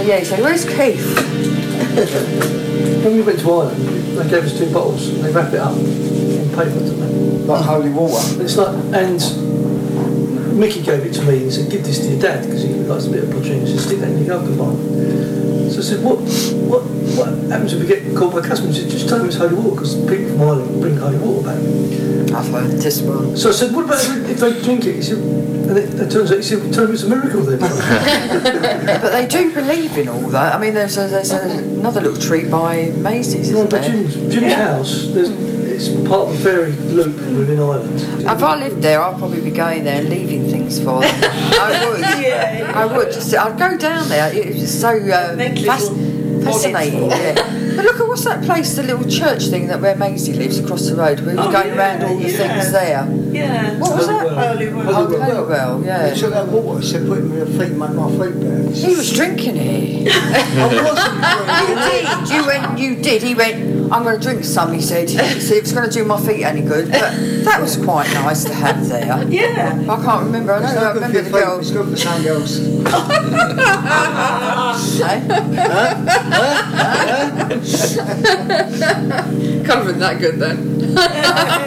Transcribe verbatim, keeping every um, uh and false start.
yeah, he said, where's Keith? When we went to Ireland, they gave us two bottles and they wrap it up in paper, don't they? Like holy water. It's like, and Mickey gave it to me and said, give this to your dad because he likes a bit of poitrine. He said, stick that in your alcohol. So I said, what, what, what happens if we get caught by customers? He said, just tell them it's holy water because people from Ireland bring holy water back. I've heard this one. So I said, what about if they drink it? He said, and it, it turns out, he said, tell them it's a miracle then. But they do believe in all that. I mean, there's, a, there's a, another little treat by Maisie's, isn't No, but there? Jim's, Jim's house, there's, it's part of a fairy loop within Ireland. If I lived there, I'd probably be going there and leaving things for them. I would. Yeah. I would. Just, I'd go down there. It's just so uh, Make fas- little fascinating. bodies. Yeah. But look at what's that place, the little church thing that where Maisie lives across the road. We were Oh, going yeah, around all the yeah. things there. Yeah. What was that? Holy Well. Oh, Holywell, yeah. He took that water, said put it in my feet, make my feet better. He was drinking it. I wasn't You did. You went. You did. He went. I'm going to drink some. He said. He said it's going to do my feet any good. But that was quite nice to have there. Yeah. I can't remember. I don't know. I remember the girl. It's good for something else. Can't have been that good then.